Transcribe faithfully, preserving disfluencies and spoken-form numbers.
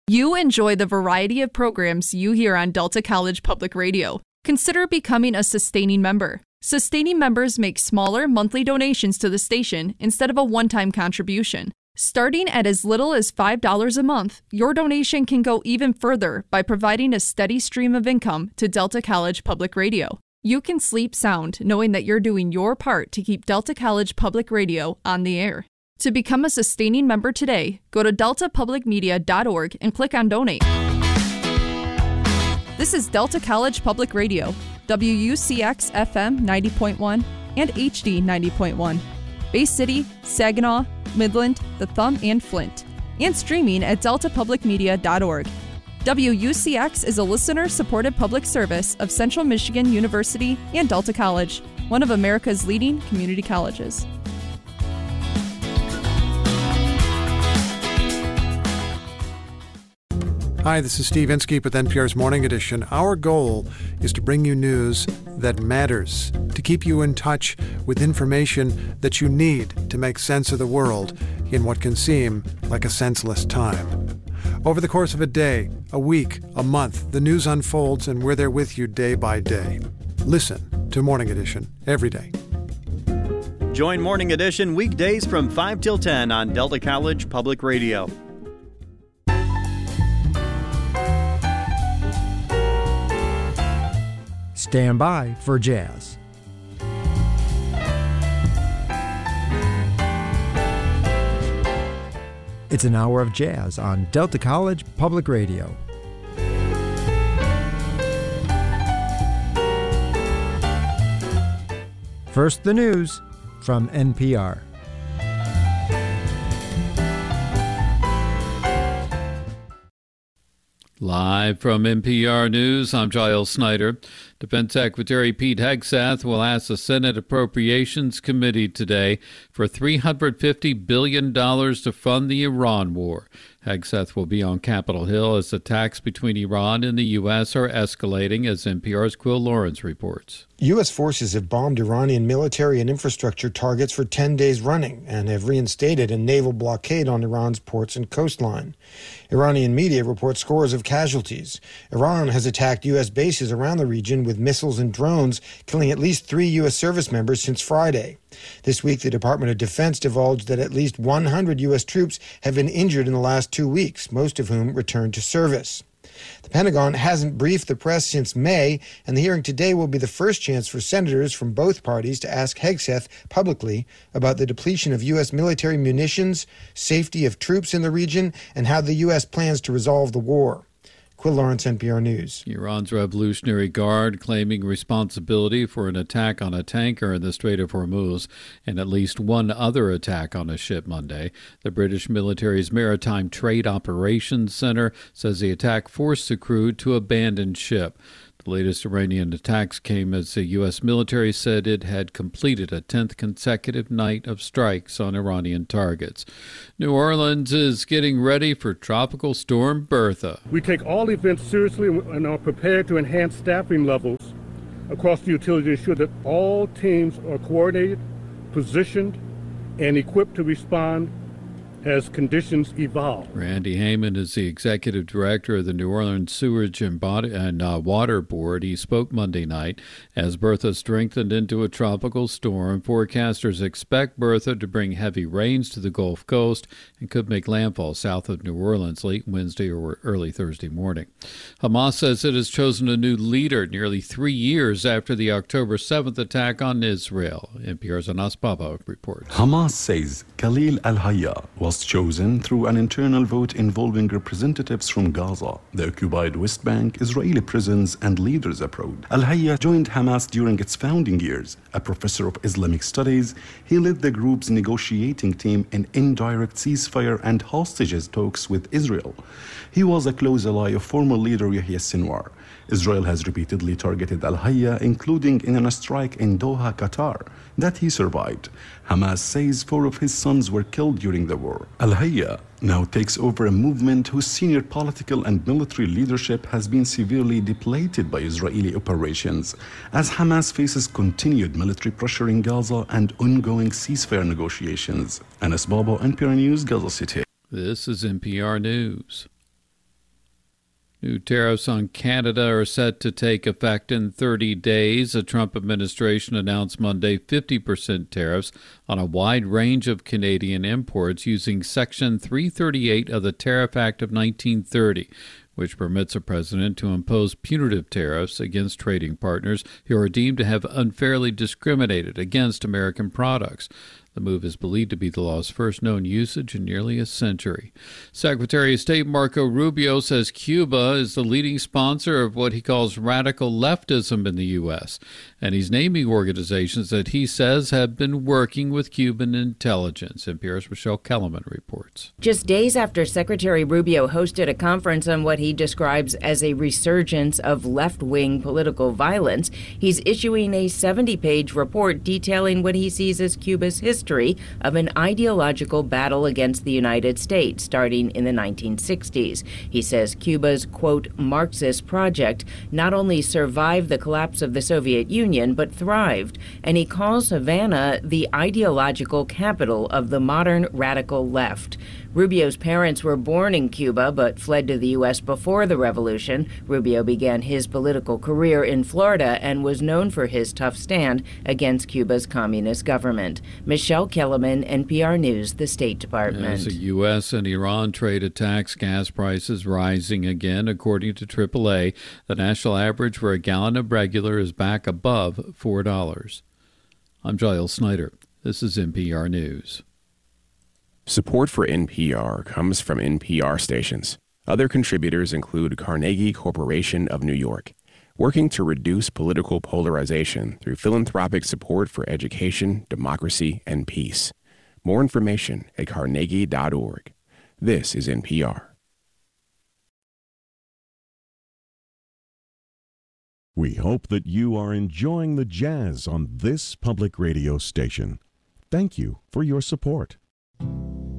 You enjoy the variety of programs you hear on Delta College Public Radio. Consider becoming a sustaining member. Sustaining members make smaller monthly donations to the station instead of a one-time contribution. Starting at as little as five dollars a month, your donation can go even further by providing a steady stream of income to Delta College Public Radio. You can sleep sound knowing that you're doing your part to keep Delta College Public Radio on the air. To become a sustaining member today, go to delta public media dot org and click on Donate. This is Delta College Public Radio, W U C X F M ninety point one and H D ninety point one. Bay City, Saginaw, Midland, The Thumb, and Flint. And streaming at delta public media dot org. W U C X is a listener-supported public service of Central Michigan University and Delta College, one of America's leading community colleges. Hi, this is Steve Inskeep with N P R's Morning Edition. Our goal is to bring you news that matters, to keep you in touch with information that you need to make sense of the world in what can seem like a senseless time. Over the course of a day, a week, a month, the news unfolds and we're there with you day by day. Listen to Morning Edition every day. Join Morning Edition weekdays from five till ten on Delta College Public Radio. Stand by for jazz. It's an hour of jazz on Delta College Public Radio. First, the news from N P R. Live from N P R News, I'm Giles Snyder. Defense Secretary Pete Hegseth will ask the Senate Appropriations Committee today for three hundred fifty billion dollars to fund the Iran war. Hegseth will be on Capitol Hill as attacks between Iran and the U S are escalating, as N P R's Quill Lawrence reports. U S forces have bombed Iranian military and infrastructure targets for ten days running and have reinstated a naval blockade on Iran's ports and coastline. Iranian media report scores of casualties. Iran has attacked U S bases around the region with missiles and drones, killing at least three U S service members since Friday. This week, the Department of Defense divulged that at least one hundred U S troops have been injured in the last two weeks, most of whom returned to service. The Pentagon hasn't briefed the press since May, and the hearing today will be the first chance for senators from both parties to ask Hegseth publicly about the depletion of U S military munitions, safety of troops in the region, and how the U S plans to resolve the war. Quill Lawrence, N P R News. Iran's Revolutionary Guard claiming responsibility for an attack on a tanker in the Strait of Hormuz and at least one other attack on a ship Monday. The British military's Maritime Trade Operations Center says the attack forced the crew to abandon ship. The latest Iranian attacks came as the U S military said it had completed a tenth consecutive night of strikes on Iranian targets. New Orleans is getting ready for Tropical Storm Bertha. We take all events seriously and are prepared to enhance staffing levels across the utility to ensure that all teams are coordinated, positioned, and equipped to respond as conditions evolve. Randy Heyman is the executive director of the New Orleans Sewerage and, Body, and uh, Water Board. He spoke Monday night as Bertha strengthened into a tropical storm. Forecasters expect Bertha to bring heavy rains to the Gulf Coast and could make landfall south of New Orleans late Wednesday or early Thursday morning. Hamas says it has chosen a new leader nearly three years after the October seventh attack on Israel. N P R's Anas Baba reports. Hamas says Khalil al-Hayya was chosen through an internal vote involving representatives from Gaza, the occupied West Bank, Israeli prisons, and leaders abroad. Al-Hayya joined Hamas during its founding years. A professor of Islamic studies, he led the group's negotiating team in indirect ceasefire and hostages talks with Israel. He was a close ally of former leader Yahya Sinwar. Israel has repeatedly targeted Al-Hayya, including in a strike in Doha, Qatar, that he survived. Hamas says four of his sons were killed during the war. Al-Hayya now takes over a movement whose senior political and military leadership has been severely depleted by Israeli operations, as Hamas faces continued military pressure in Gaza and ongoing ceasefire negotiations. Anas Baba, N P R News, Gaza City. This is N P R News. New tariffs on Canada are set to take effect in thirty days. The Trump administration announced Monday fifty percent tariffs on a wide range of Canadian imports using Section three thirty-eight of the Tariff Act of nineteen thirty, which permits a president to impose punitive tariffs against trading partners who are deemed to have unfairly discriminated against American products. The move is believed to be the law's first known usage in nearly a century. Secretary of State Marco Rubio says Cuba is the leading sponsor of what he calls radical leftism in the U S, and he's naming organizations that he says have been working with Cuban intelligence. N P R's Michelle Kellerman reports. Just days after Secretary Rubio hosted a conference on what he describes as a resurgence of left-wing political violence, he's issuing a seventy-page report detailing what he sees as Cuba's history of an ideological battle against the United States starting in the nineteen sixties. He says Cuba's, quote, Marxist project not only survived the collapse of the Soviet Union, but thrived. And he calls Havana the ideological capital of the modern radical left. Rubio's parents were born in Cuba but fled to the U S before the revolution. Rubio began his political career in Florida and was known for his tough stand against Cuba's communist government. Michelle Kellerman, N P R News, the State Department. As the U S and Iran trade attacks, gas prices rising again. According to triple A, the national average for a gallon of regular is back above four dollars. I'm Giles Snyder. This is N P R News. Support for N P R comes from N P R stations. Other contributors include Carnegie Corporation of New York, working to reduce political polarization through philanthropic support for education, democracy, and peace. More information at carnegie dot org. This is N P R. We hope that you are enjoying the jazz on this public radio station. Thank you for your support.